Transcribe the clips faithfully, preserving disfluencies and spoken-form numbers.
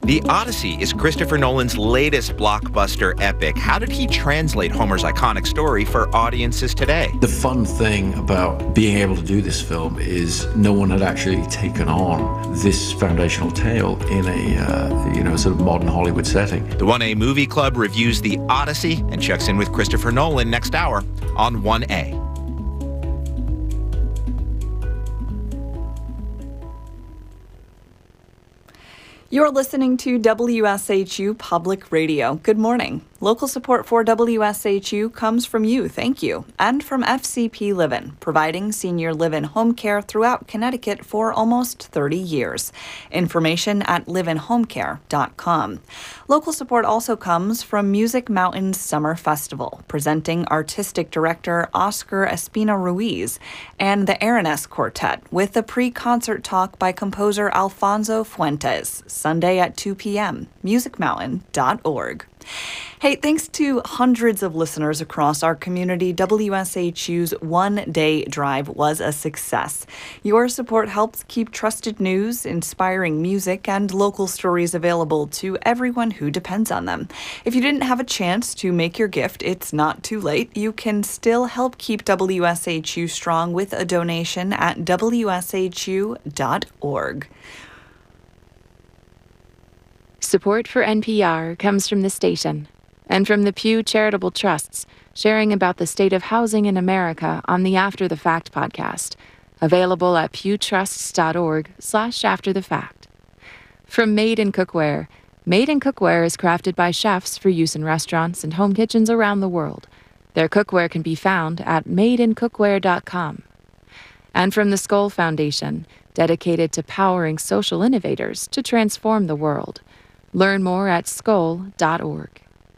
The Odyssey is Christopher Nolan's latest blockbuster epic. How did he translate Homer's iconic story for audiences today? The fun thing about being able to do this film is no one had actually taken on this foundational tale in a uh, you know sort of modern Hollywood setting. The one A Movie Club reviews The Odyssey and checks in with Christopher Nolan next hour on one A. You're listening to W S H U Public Radio. Good morning. Local support for W S H U comes from you, thank you, and from F C P Livin', providing senior live-in home care throughout Connecticut for almost thirty years. Information at live in home care dot com. Local support also comes from Music Mountain's Summer Festival, presenting artistic director Oscar Espina Ruiz and the Aranes Quartet with a pre-concert talk by composer Alfonso Fuentes, Sunday at two p.m., music mountain dot org. Hey, thanks to hundreds of listeners across our community, W S H U's one-day drive was a success. Your support helps keep trusted news, inspiring music, and local stories available to everyone who depends on them. If you didn't have a chance to make your gift, it's not too late. You can still help keep W S H U strong with a donation at W S H U dot org. Support for N P R comes from the station and from the Pew Charitable Trusts, sharing about the state of housing in America on the After the Fact podcast, available at pewtrusts.org slash after the fact. From Made in Cookware. Made in Cookware is crafted by chefs for use in restaurants and home kitchens around the world. Their cookware can be found at made in cookware dot com. And from the Skoll Foundation, dedicated to powering social innovators to transform the world. Learn more at skoll dot org.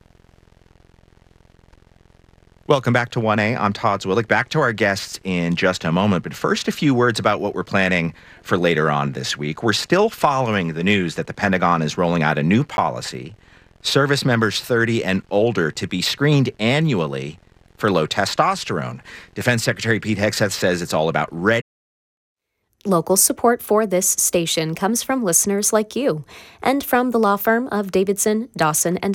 Welcome back to one A. I'm Todd Zwillich. Back to our guests in just a moment. But first, a few words about what we're planning for later on this week. We're still following the news that the Pentagon is rolling out a new policy, service members thirty and older to be screened annually for low testosterone. Defense Secretary Pete Hegseth says it's all about ready. Local support for this station comes from listeners like you and from the law firm of Davidson, Dawson, and